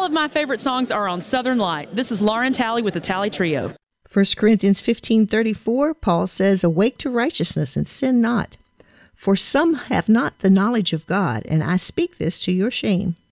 of my favorite songs are on Southern Light. This is Lauren Talley with the Talley Trio. 1 Corinthians 15:34, Paul says, "Awake to righteousness and sin not. For some have not the knowledge of God, and I speak this to your shame.